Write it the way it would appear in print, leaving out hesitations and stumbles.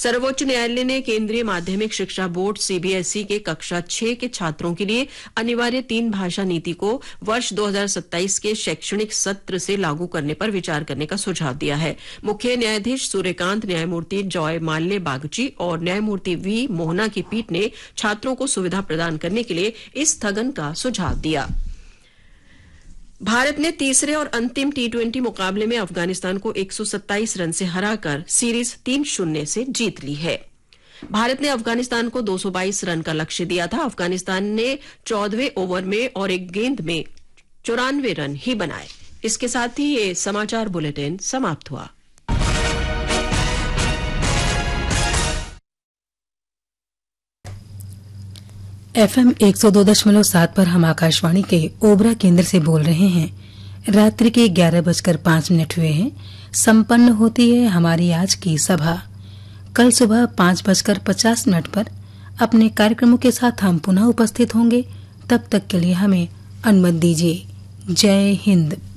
सर्वोच्च न्यायालय ने केंद्रीय माध्यमिक शिक्षा बोर्ड सीबीएसई के कक्षा 6 के छात्रों के लिए अनिवार्य 3 भाषा नीति को वर्ष 2027 के शैक्षणिक सत्र से लागू करने पर विचार करने का सुझाव दिया है। मुख्य न्यायाधीश सूर्यकांत, न्यायमूर्ति जॉय माल्य बागची और न्यायमूर्ति वी मोहना की पीठ ने छात्रों को सुविधा प्रदान करने के लिए इस स्थगन का सुझाव दिया। भारत ने तीसरे और अंतिम टी20 मुकाबले में अफगानिस्तान को 127 रन से हराकर सीरीज 3-0 से जीत ली है। भारत ने अफगानिस्तान को 222 रन का लक्ष्य दिया था। अफगानिस्तान ने 14वें ओवर में और एक गेंद में 94 रन ही बनाए। इसके साथ ही ये समाचार बुलेटिन समाप्त हुआ। FM 102.7 पर हम आकाशवाणी के ओबरा केंद्र से बोल रहे हैं। रात्रि के 11:05 हुए हैं। संपन्न होती है हमारी आज की सभा। कल सुबह 5:50 पर अपने कार्यक्रमों के साथ हम पुनः उपस्थित होंगे। तब तक के लिए हमें अनुमति दीजिए। जय हिंद।